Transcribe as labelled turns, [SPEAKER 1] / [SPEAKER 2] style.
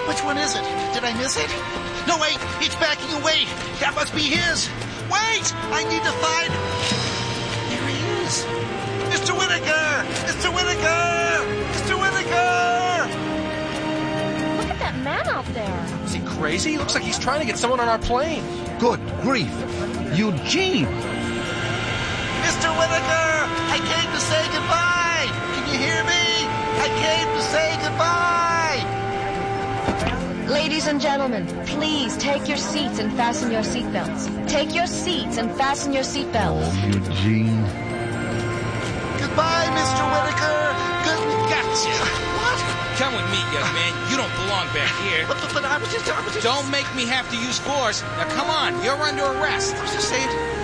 [SPEAKER 1] Which one is it? Did I miss it? No, wait, it's backing away. That must be his. Wait, I need to find... Here he is. Mr. Whittaker! Mr. Whittaker! Mr. Whittaker!
[SPEAKER 2] Look at that man out there.
[SPEAKER 3] Is he crazy? Looks like he's trying to get someone on our plane.
[SPEAKER 4] Good grief. Eugene!
[SPEAKER 1] Mr. Whittaker! I came to say goodbye! Can you hear me? I came to say goodbye!
[SPEAKER 2] Ladies and gentlemen, please take your seats and fasten your seatbelts. Take your seats and fasten your seatbelts.
[SPEAKER 4] Oh, Eugene.
[SPEAKER 1] Goodbye, Mr. Whittaker! Gotcha! What?
[SPEAKER 5] Come with me, young man. You don't belong back here.
[SPEAKER 1] But I was just...
[SPEAKER 5] Don't make me have to use force. Now, come on. You're under arrest.
[SPEAKER 1] I was just saying...